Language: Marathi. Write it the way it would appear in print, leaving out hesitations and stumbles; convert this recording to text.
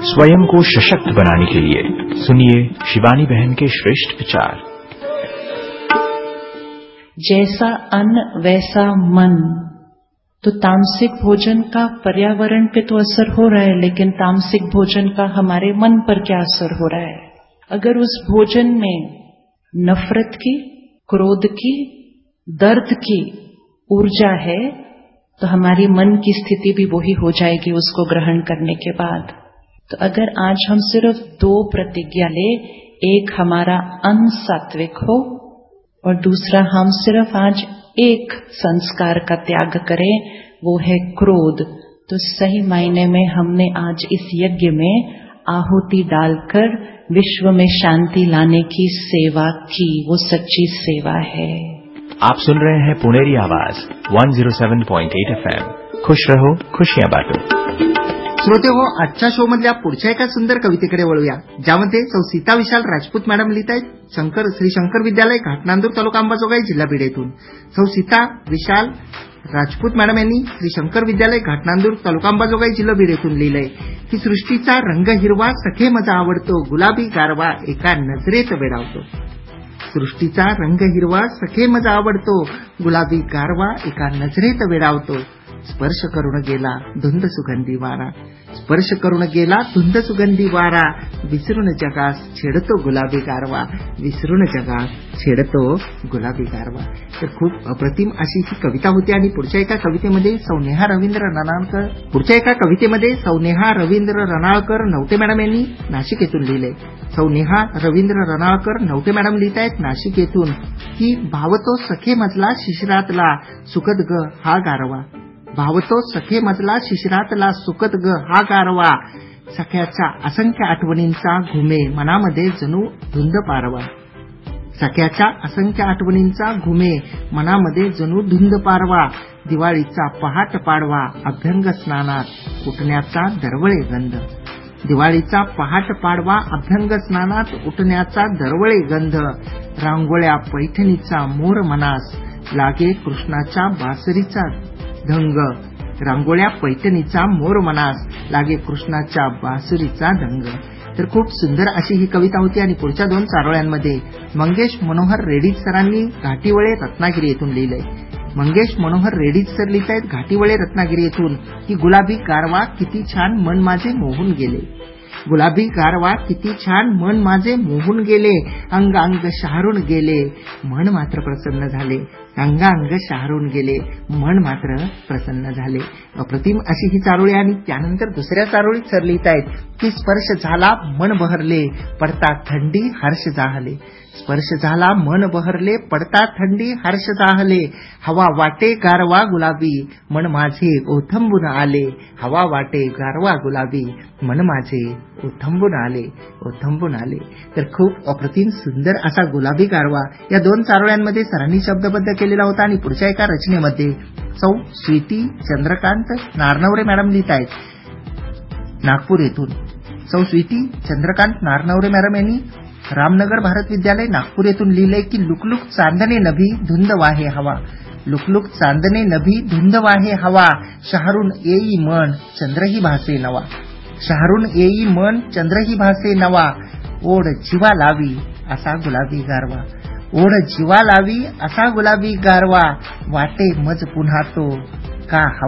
स्वयं को सशक्त बनाने के लिए सुनिए शिवानी बहन के श्रेष्ठ विचार। जैसा अन्न वैसा मन। तो तामसिक भोजन का पर्यावरण पे तो असर हो रहा है, लेकिन तामसिक भोजन का हमारे मन पर क्या असर हो रहा है? अगर उस भोजन में नफरत की, क्रोध की, दर्द की ऊर्जा है तो हमारी मन की स्थिति भी वही हो जाएगी उसको ग्रहण करने के बाद। तो अगर आज हम सिर्फ 2 प्रतिज्ञा ले, एक हमारा अन्न सात्विक हो और दूसरा हम सिर्फ आज एक संस्कार का त्याग करें, वो है क्रोध, तो सही मायने में हमने आज इस यज्ञ में आहुति डालकर विश्व में शांति लाने की सेवा की। वो सच्ची सेवा है। आप सुन रहे हैं पुणेरी आवाज 107.8 FM। खुश रहो, खुशियां बांटो। श्रोते हो, आजच्या शो मधल्या पुढच्या एका सुंदर कवितेकडे वळूया, ज्यामध्ये सौ सीता विशाल राजपूत मॅडम लिहित आहेत श्री शंकर विद्यालय घाटनांदूर तालुका अंबाजोगाई जिल्हा बीड येथून। सौ सीता विशाल राजपूत मॅडम यांनी श्री शंकर विद्यालय घाटनांदूर तालुका अंबाजोगाई जिल्हा बीड येथून लिहिलंय की सृष्टीचा रंग हिरवा सखे मजा आवडतो, गुलाबी गारवा एका नजरेत वेडावतो। सृष्टीचा रंग हिरवा सखे मजा आवडतो, गुलाबी गारवा एका नजरेत वेडावतो। स्पर्श करून गेला धुंद सुगंधी वारा, स्पर्श करून गेला धुंद सुगंधी वारा, विसरून जगास छेडतो गुलाबी गारवा, विसरून जगास छेडतो गुलाबी गारवा। तर खूप अप्रतिम अशी ही कविता होती। आणि पुढच्या एका कवितेमध्ये सौ नेहा रवींद्र रनाळकर नवटे मॅडम यांनी नाशिक येथून लिहिलंय। सौ नेहा रवींद्र रनाळकर नवटे मॅडम लिहित आहेत नाशिक येथून की भावतो सखे मजला शिशिरातला सुखद ग हा गारवा, भावतो सखे मजला शिशिरातला सुखद ग हा गारवा, सख्याच्या असंख्य आठवणींचा घुमे मनामध्ये जणू धुंद पारवा, सख्याच्या असंख्य आठवणींचा घुमे मनामध्ये जणू धुंद पारवा, दिवाळीचा पहाट पाडवा अभ्यंग स्नानात उठण्याचा दरवळे गंध, दिवाळीचा पहाट पाडवा अभ्यंग स्नानात उठण्याचा दरवळे गंध, रांगोळ्या पैठणीचा मोर मनास लागे कृष्णाच्या बासरीचा ढंग, रांगोळ्या पैठणीचा मोर मनास लागे कृष्णाच्या बासुरीचा ढंग। तर खूप सुंदर अशी ही कविता होती। आणि पुढच्या 2 चारोळ्यांमध्ये मंगेश मनोहर रेडीज सरांनी घाटीवळे रत्नागिरी येथून लिहिलंय। मंगेश मनोहर रेडीज सर लिहित आहेत घाटीवळे रत्नागिरी येथून की गुलाबी गारवा किती छान मन माझे मोहून गेले, गुलाबी गारवा किती छान मन माझे मोहून गेले, अंग अंग शहारून गेले मन मात्र प्रसन्न झाले, अंग अंग शहारून गेले मन मात्र प्रसन्न झाले। अप्रतिम अशी ही चारोळी। आणि त्यानंतर दुसऱ्या चारोळीत सर लिहित आहेत की स्पर्श झाला मन बहरले पडता थंडी हर्ष जाहले, स्पर्श झाला मन बहरले पडता थंडी हर्ष जाहले, हवा वाटे गारवा गुलाबी मन माझे ओथंबून आले, हवा वाटे गारवा गुलाबी मन माझे ओथंबून आले, ओथंबून आले। तर खूप अप्रतिम सुंदर असा गुलाबी गारवा या 2 चारोळ्यांमध्ये सरांनी शब्दबद्ध केलेला होता। आणि पुढच्या एका रचनेमध्ये सौ स्वीटी चंद्रकांत नारनवरे मॅडम लिहित आहेत नागपूर येथून। सौ स्वीटी चंद्रकांत नारनवरे मॅडम यांनी रामनगर भारत विद्यालय नागपूर येथून लिहिलंय की लुकलुक चांदणे नभी धुंद वाहे हवा, लुकलुक चांदणे नभी धुंद वाहे हवा, शहरून येई मन चंद्रही भासे नवा, शहरून येई मन चंद्रही भासे नवा, ओढ जीवा लावी असा गुलाबी गारवा, ओढ जीवा लावी असा गुलाबी गारवा, वाटे मज पुन्हा तो का